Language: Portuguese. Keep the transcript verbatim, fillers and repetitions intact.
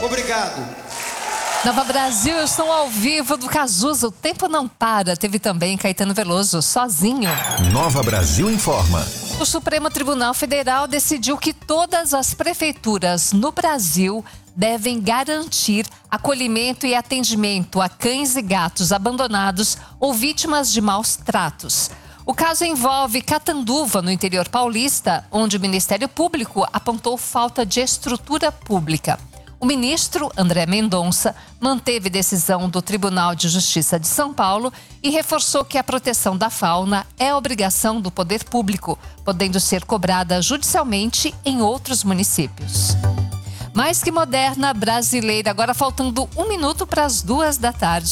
Obrigado. Nova Brasil, eu estou ao vivo do Cazuza. O tempo não para. Teve também Caetano Veloso, Sozinho. Nova Brasil informa. O Supremo Tribunal Federal decidiu que todas as prefeituras no Brasil devem garantir acolhimento e atendimento a cães e gatos abandonados ou vítimas de maus tratos. O caso envolve Catanduva, no interior paulista, onde o Ministério Público apontou falta de estrutura pública. O ministro André Mendonça manteve decisão do Tribunal de Justiça de São Paulo e reforçou que a proteção da fauna é obrigação do poder público, podendo ser cobrada judicialmente em outros municípios. Mais que moderna brasileira, agora faltando um minuto para as duas da tarde.